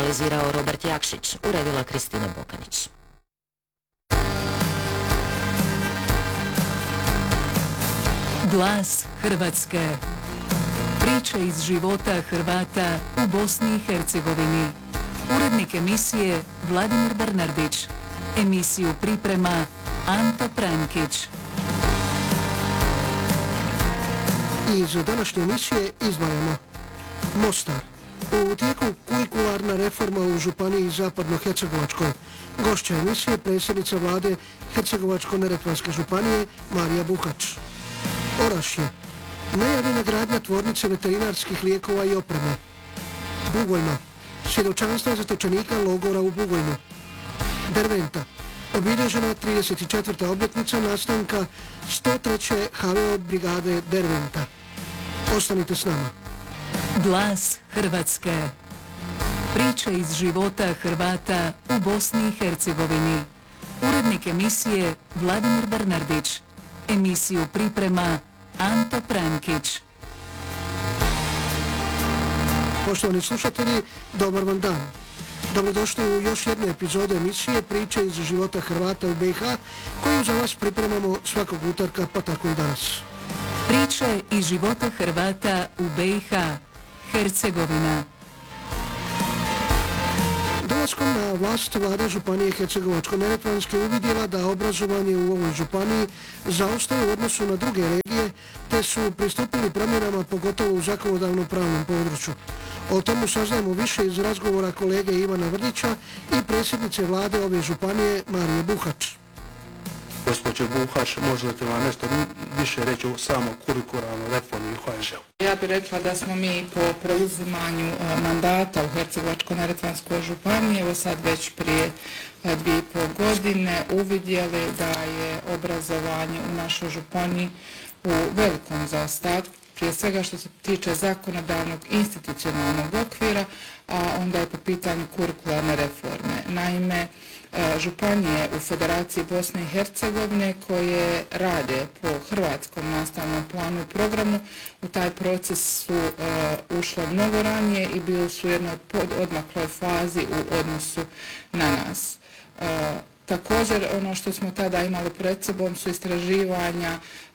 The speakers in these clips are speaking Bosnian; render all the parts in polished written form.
Analizirao Robert Jakšić, uredila Kristina Bokanić. Glas Hrvatske. Priče iz života Hrvata u Bosni i Hercegovini. Urednik emisije Vladimir Bernardić. Emisiju priprema Anto Prankić. Iz današnje emisije izdvajamo Mostar. U tijeku kurikularna reforma u Županiji Zapadno-Hercegovačkoj. Gošća emisije predsjednica vlade Hercegovačko-Neretvanske županije Marija Buhač. Orašje. Najavljena gradnja tvornice veterinarskih lijekova i opreme. Bugojno. Svjedočanstva zatočenika logora u Bugojnu. Derventa. Obilježena 34. obljetnica nastanka 103. HVO brigade Derventa. Ostanite s nama. Glas Hrvatske. Priče iz života Hrvata u Bosni i Hercegovini. Urednik emisije Vladimir Bernardić. Emisiju priprema Anto Prankić. Poštovani slušatelji, dobar vam dan. Dobrodošli u još jednu epizodu emisije Priče iz života Hrvata u BiH, koju za vas pripremamo svakog utorka, pa tako i danas. Priče iz života Hrvata u BiH, Hercegovina. Dolaskom na vlast vlada Županije Hercegovačko-Neretvanske uvidjela da obrazovanje u ovoj županiji zaostaje u odnosu na druge regije, te su pristupili promjenama pogotovo u zakonodavnom pravnom području. O tomu saznajemo više iz razgovora kolege Ivana Vrdića i predsjednice vlade ove županije Marije Buhač. Gospođo Buhač, možete vam nešto više reći o samom kurikularnoj reformi u HŽ-u? Ja bih rekla da smo mi po preuzimanju mandata u Hercegovačko-Neretvanskoj županiji, evo sad već prije 2,5 godine, uvidjeli da je obrazovanje u našoj županiji u velikom zaostatku, prije svega što se tiče zakonodavnog institucionalnog okvira, a onda je po pitanju kurikularne reforme. Naime, županije u Federaciji Bosne i Hercegovine koje rade po hrvatskom nastavnom planu i programu u taj proces su ušle mnogo ranije i bili su u jednoj odmakloj fazi u odnosu na nas. Također, ono što smo tada imali pred sobom su istraživanja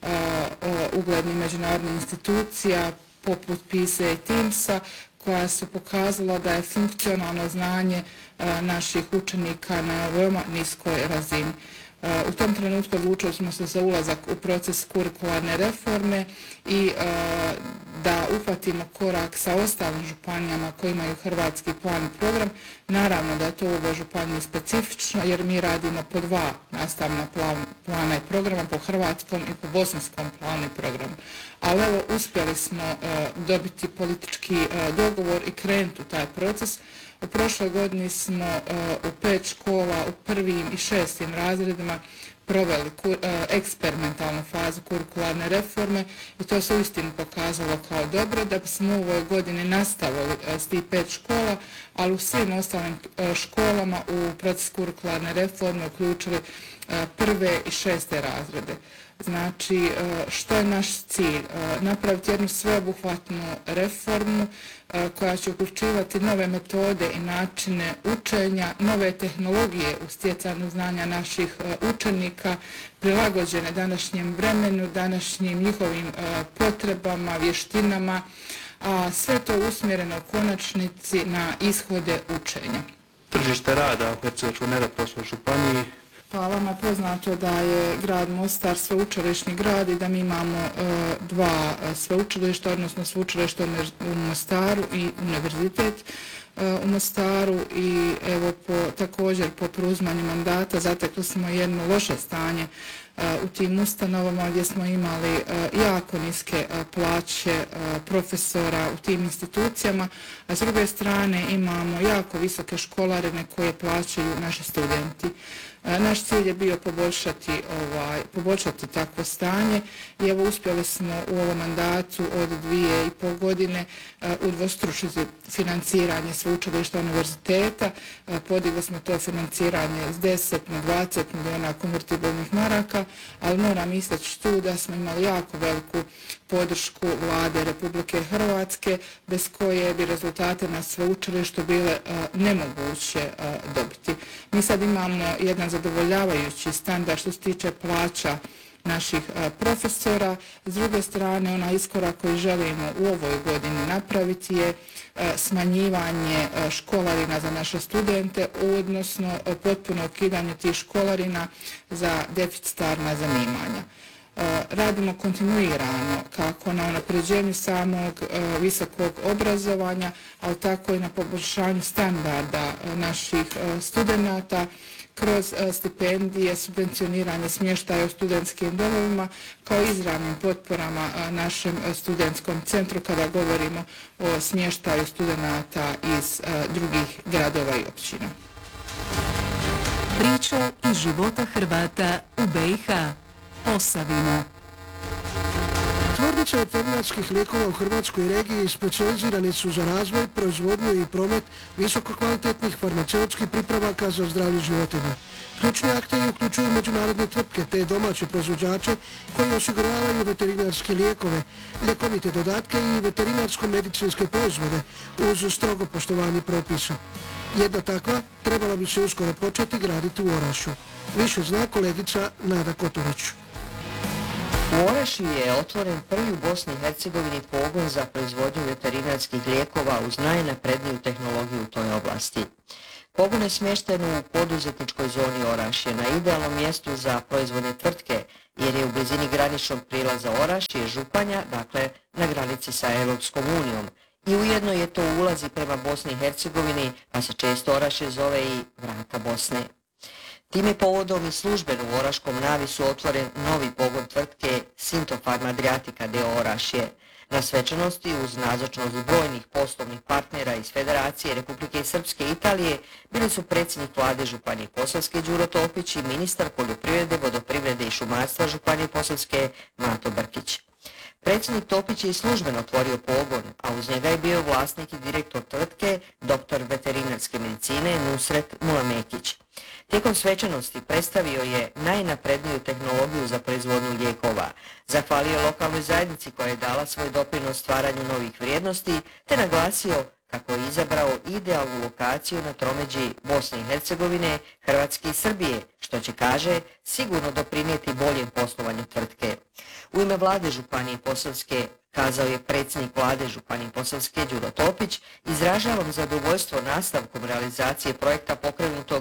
uglednih međunarodnih institucija poput PISA i TIMSA koja su pokazala da je funkcionalno znanje naših učenika na veoma niskoj razini. U tom trenutku odlučili smo se za ulazak u proces kurikularne reforme i da uhvatimo korak sa ostalim županijama koji imaju hrvatski plan i program. Naravno da je to u ovoj županiji specifično jer mi radimo po dva nastavna plana i programa, po hrvatskom i po bosanskom planu i programu. Ali evo, uspjeli smo dobiti politički dogovor i krenuti u taj proces. U prošloj godini smo u 5 škola u 1. i 6. razredima proveli eksperimentalnu fazu kurikularne reforme i to se uistinu pokazalo kao dobro da bismo u ovoj godini nastavili s tih 5 škola, ali u svim ostalim školama u proces kurikularne reforme uključili 1. i 6. razrede. Znači, što je naš cilj? Napraviti jednu sveobuhvatnu reformu koja će uključivati nove metode i načine učenja, nove tehnologije u stjecanju znanja naših učenika, prilagođene današnjem vremenu, današnjim njihovim potrebama, vještinama, a sve to usmjereno u konačnici na ishode učenja. Tržište rada u Hercegovačko-Neretvanskoj županiji. Pa vama poznato da je grad Mostar sveučilišni grad i da mi imamo dva sveučilišta, odnosno sveučilište u Mostaru i univerzitet u Mostaru i evo također po preuzmanju mandata zatekli smo jedno loše stanje u tim ustanovama gdje smo imali jako niske plaće profesora u tim institucijama, a s druge strane imamo jako visoke školarine koje plaćaju naši studenti. Naš cilj je bio poboljšati takvo stanje i evo uspjeli smo u ovom mandatu od 2,5 godine udvostručiti financiranje sveučilišta univerziteta. Podigli smo to financiranje s 10 na 20 milijuna konvertibilnih maraka ali moram istaći tu da smo imali jako veliku podršku Vlade Republike Hrvatske, bez koje bi rezultate na sveučilištu bile nemoguće dobiti. Mi sad imamo jedan zadovoljavajući standard što se tiče plaća naših profesora. S druge strane, onaj iskorak koji želimo u ovoj godini napraviti je smanjivanje školarina za naše studente, odnosno potpuno ukidanje tih školarina za deficitarna zanimanja. Radimo kontinuirano kako na unapređenju samog visokog obrazovanja, ali tako i na poboljšanju standarda naših studenata kroz stipendije, subvencioniranje smještaja u studentskim domovima, kao izravnim potporama našem studentskom centru kada govorimo o smještaju studenata iz drugih gradova i općina. Priče iz života Hrvata u BiH. Posavina. Tvornice veterinarskih lijekova u Hrvatskoj regiji specijalizirani su za razvoj, proizvodnju i promet visokokvalitetnih farmaceutskih pripravaka za zdravlje životinja. Ključni akteri uključuju međunarodne tvrtke te domaće proizvođače koji osiguravaju veterinarske lijekove, ljekovite dodatke i veterinarsko-medicinske proizvode uz strogo poštovanje propisa. Jedna takva trebala bi se uskoro početi graditi u Orašju. Više zna kolegica Nada Koturić. U Orašju je otvoren prvi u Bosni i Hercegovini pogon za proizvodnju veterinarskih lijekova uz najnapredniju tehnologiju u toj oblasti. Pogon je smješten u poduzetničkoj zoni Orašje na idealnom mjestu za proizvodne tvrtke jer je u blizini graničnog prilaza Orašje, Županja, dakle na granici sa Europskom unijom. I ujedno je to ulazi prema Bosni i Hercegovini, pa se često Orašje zove i vrata Bosne. Tim je povodom i službeno u Oraškom Navisu otvoren novi pogon tvrtke Sintofarm Adriatica d.o.o. Orašje. Na svečanosti uz nazočnost brojnih poslovnih partnera iz Federacije Republike Srpske i Italije bili su predsjednik vlade Županije Posavske Đuro Topić i ministar poljoprivrede, vodoprivrede i šumarstva Županije Posavske Mato Brkić. Predsjednik Topić je i službeno otvorio pogon, a uz njega je bio vlasnik i direktor tvrtke, doktor veterinarske medicine Nusret Mulamekić. Tijekom svečanosti predstavio je najnapredniju tehnologiju za proizvodnju lijekova, zahvalio lokalnoj zajednici koja je dala svoj doprinos stvaranju novih vrijednosti, te naglasio kako je izabrao idealnu lokaciju na tromeđi Bosne i Hercegovine, Hrvatske i Srbije, što će, kaže, sigurno doprinijeti boljem poslovanju tvrtke. U ime vlade Županije Posavske, kazao je predsjednik vlade Županije Posavske Đuro Topić, izražavam zadovoljstvo nastavkom realizacije projekta pokrenutog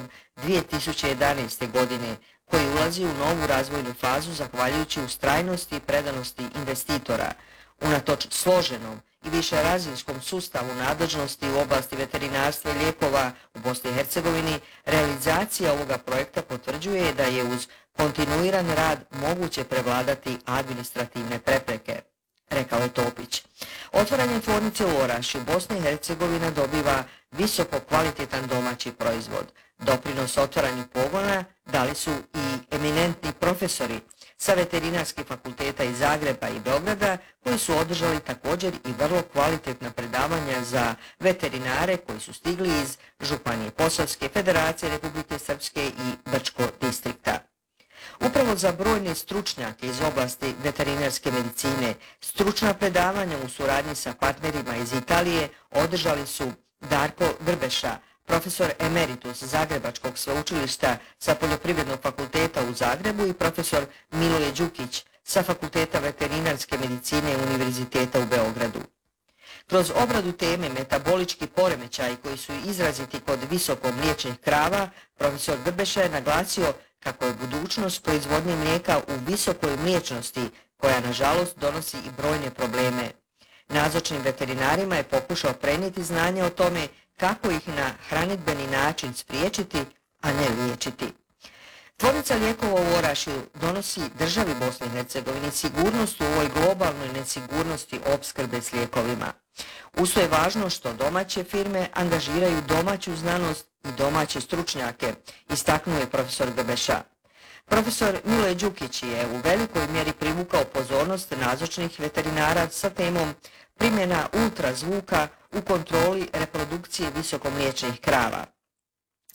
2011. godine, koji ulazi u novu razvojnu fazu zahvaljujući ustrajnosti i predanosti investitora. Unatoč složenom i višerazinskom sustavu nadležnosti u oblasti veterinarstva i lijekova u Bosni i Hercegovini, realizacija ovoga projekta potvrđuje da je uz kontinuiran rad moguće prevladati administrativne prepreke, rekao je Topić. Otvaranjem tvornice u Orašju Bosna i Hercegovina dobiva visoko kvalitetan domaći proizvod. Doprinos otvaranju pogona dali su i eminentni profesori sa veterinarskih fakulteta iz Zagreba i Beograda koji su održali također i vrlo kvalitetna predavanja za veterinare koji su stigli iz Županije Posavske, Federacije Republike Srpske i Brčko distrikta. Upravo za brojne stručnjake iz oblasti veterinarske medicine, stručna predavanja u suradnji sa partnerima iz Italije održali su Darko Grbeša, profesor emeritus Zagrebačkog sveučilišta sa Poljoprivrednog fakulteta u Zagrebu i profesor Miloje Đukić sa Fakulteta veterinarske medicine Univerziteta u Beogradu. Kroz obradu teme metabolički poremećaji koji su izraziti kod visoko mliječnih krava, profesor Grbeša je naglasio kako je budućnost proizvodnje mlijeka u visokoj mliječnosti, koja nažalost donosi i brojne probleme. Nazočnim veterinarima je pokušao prenijeti znanje o tome kako ih na hranidbeni način spriječiti, a ne liječiti. Tvornica lijekova u Orašju donosi državi Bosne i Hercegovine sigurnost u ovoj globalnoj nesigurnosti opskrbe s lijekovima. Uz to je važno što domaće firme angažiraju domaću znanost i domaće stručnjake, istaknuo je profesor Grbeša. Profesor Miloje Đukić je u velikoj mjeri privukao pozornost nazočnih veterinara sa temom primjena ultrazvuka u kontroli reprodukcije visokomliječnih krava.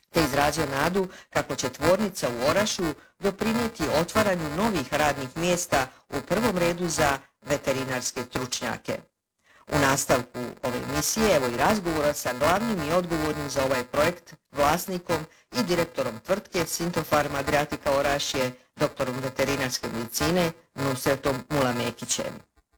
te izrazio nadu kako će tvornica u Orašju doprinijeti otvaranju novih radnih mjesta u prvom redu za veterinarske stručnjake. U nastavku ove emisije evo i razgovora sa glavnim i odgovornim za ovaj projekt, vlasnikom i direktorom tvrtke Sintofarma Adriatica Orašje, doktorom veterinarske medicine Nusretom Mulamekićem.